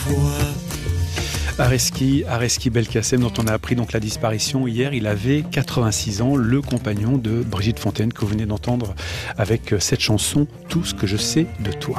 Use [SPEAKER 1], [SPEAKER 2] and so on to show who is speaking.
[SPEAKER 1] Areski Belkacem, dont on a appris donc la disparition hier, il avait 86 ans, le compagnon de Brigitte Fontaine que vous venez d'entendre avec cette chanson « Tout ce que je sais de toi ».